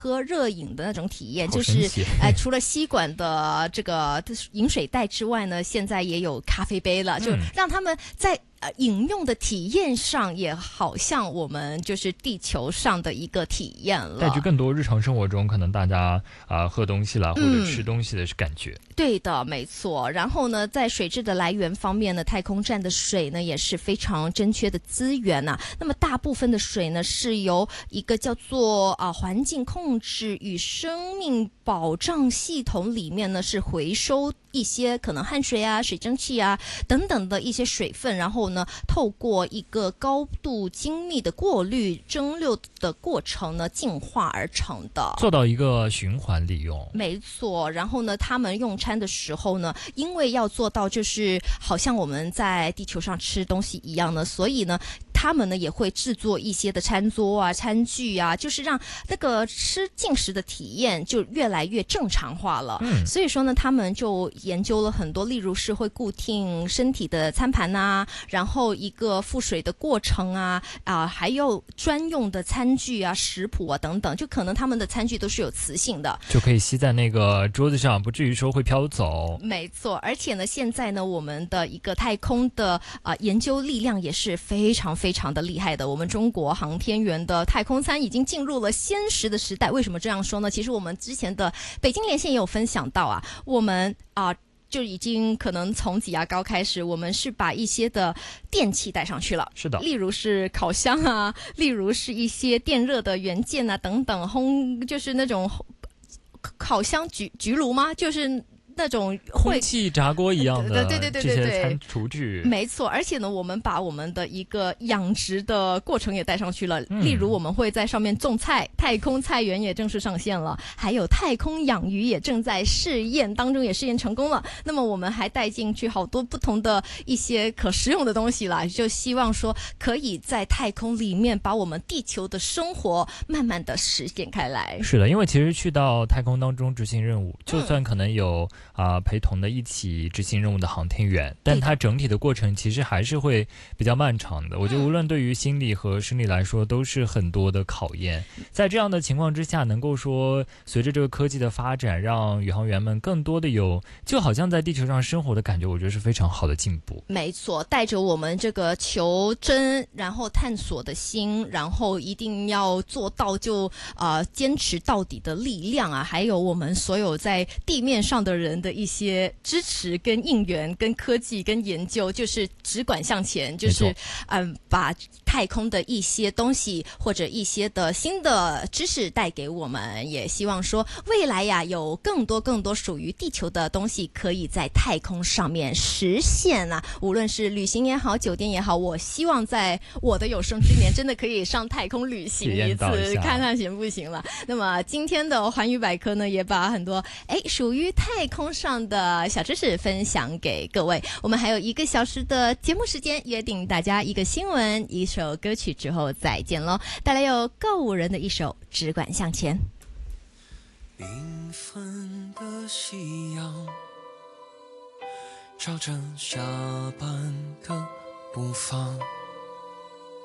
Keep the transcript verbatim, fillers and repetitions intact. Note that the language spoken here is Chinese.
喝热饮的那种体验，就是呃，除了吸管的这个饮水袋之外呢，现在也有咖啡杯了，就让他们在呃饮用的体验上也好像我们就是地球上的一个体验了， 带去更多日常生活中可能大家啊、呃、喝东西啦或者吃东西的感觉、 嗯。对的，没错。然后呢，在水质的来源方面呢，太空站的水呢也是非常珍缺的资源呐、啊。那么大部分的水呢是由一个叫做啊环境控制与生命保障系统里面呢是回收一些可能汗水啊、水蒸气啊等等的一些水分，然后呢透过一个高度精密的过滤蒸馏的过程呢净化而成的， 做到一个循环利用。 没错。然后呢，他们用餐的时候呢，因为要做到就是好像我们在地球上吃东西一样呢，所以呢他们呢也会制作一些的餐桌啊、餐具啊，就是让那个吃进食的体验就越来越正常化了。嗯，所以说呢，他们就研究了很多，例如是会固定身体的餐盘啊，然后一个覆水的过程啊，啊、呃，还有专用的餐具啊、食谱啊等等，就可能他们的餐具都是有磁性的， 就可以吸在那个桌子上，不至于说会飘走。 没错，而且呢，现在呢，我们的一个太空的啊、呃、研究力量也是非常非常的厉害的。我们中国航天员的太空餐已经进入了鲜食的时代。为什么这样说呢？其实我们之前的北京连线也有分享到啊，我们啊。呃就已经可能从挤牙膏开始，我们是把一些的电器带上去了。 是的， 例如是烤箱啊，例如是一些电热的元件啊等等，烘就是那种烤箱焗焗炉吗？就是那种空气炸锅一样的， 对对对对对对， 这些餐厨具， 没错。而且呢，我们把我们的一个养殖的过程也带上去了、嗯、例如我们会在上面种菜，太空菜园也正式上线了，还有太空养鱼也正在试验当中，也试验成功了。那么我们还带进去好多不同的一些可食用的东西啦，就希望说可以在太空里面把我们地球的生活慢慢的实现开来。 是的，因为其实去到太空当中执行任务，就算可能有啊、呃、陪同的一起执行任务的航天员，但它整体的过程其实还是会比较漫长的。我觉得无论对于心理和生理来说都是很多的考验。在这样的情况之下，能够说随着这个科技的发展，让宇航员们更多的有就好像在地球上生活的感觉，我觉得是非常好的进步。 没错，带着我们这个求真然后探索的心，然后一定要做到就呃坚持到底的力量啊，还有我们所有在地面上的人的一些支持跟应援跟科技跟研究，就是只管向前，就是嗯、呃、把太空的一些东西或者一些的新的知识带给我们，也希望说未来呀有更多更多属于地球的东西可以在太空上面实现啊，无论是旅行也好，酒店也好，我希望在我的有生之年真的可以上太空旅行一次，看看行不行了。那么今天的环宇百科呢，也把很多哎属于太空上的小知识分享给各位。我们还有一个小时的节目时间，约定大家一个新闻一首歌曲之后再见咯。带来有告五人的一首只管向前。 缤纷的夕阳照着下班的步伐，